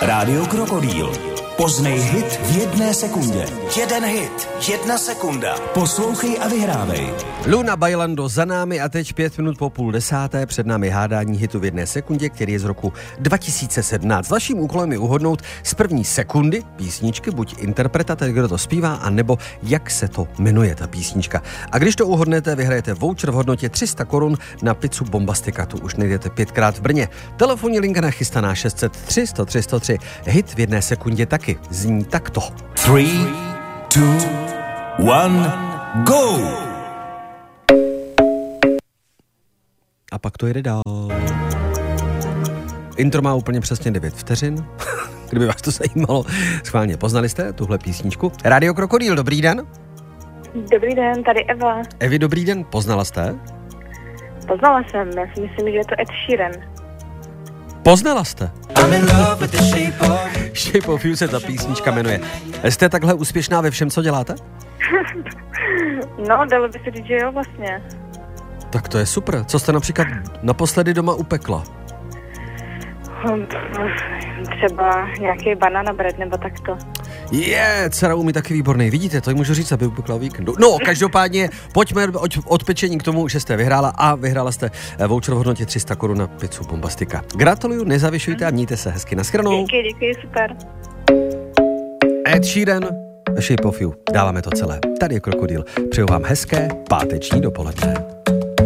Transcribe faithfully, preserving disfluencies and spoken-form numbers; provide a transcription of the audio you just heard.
Rádio Krokodýl. Poznej hit v jedné sekundě. Jeden hit, jedna sekunda. Poslouchej a vyhrávej. Luna Bailando za námi a teď pět minut po půl desáté. Před námi hádání hitu v jedné sekundě, který je z roku dva tisíce sedmnáct. Vaším úkolem je uhodnout z první sekundy písničky, buď interpreta, tedy kdo to zpívá, anebo jak se to jmenuje ta písnička. A když to uhodnete, vyhrajete voucher v hodnotě tři sta korun na pizzu Bombastika. Tu už nejdete pětkrát v Brně. Telefonní linka nachystaná šest set tři sto tři sto tři. Hit v jedné sekundě taky zní takto. Three, two, one, go! A pak to jde dál. Intro má úplně přesně devět vteřin. Kdyby vás to zajímalo. Schválně, poznali jste tuhle písničku? Rádio Krokodýl, dobrý den. Dobrý den, tady Eva. Evi, dobrý den, poznala jste? Poznala jsem, já si myslím, že je to Ed Sheeran. Poznala jste? Shape of You se ta písnička jmenuje. Jste takhle úspěšná ve všem, co děláte? No, dalo by se říct, že jo, vlastně. Tak to je super. Co jste například naposledy doma upekla? Třeba nějaký banana bread nebo takto. Je, yeah, dcera umí taky výborný. Vidíte, to jí můžu říct, aby upekla o víkendu. No, každopádně pojďme od, od pečení k tomu, že jste vyhrála a vyhrála jste voucher v hodnotě tři sta korun na pizzu Bombastika. Gratuluju, nezavěšujte a mějte se hezky. Naschranou. Díky, díky, super. Ed Sheeran, Shape of You. Dáváme to celé. Tady je Krokodýl. Přeju vám hezké páteční dopoledne.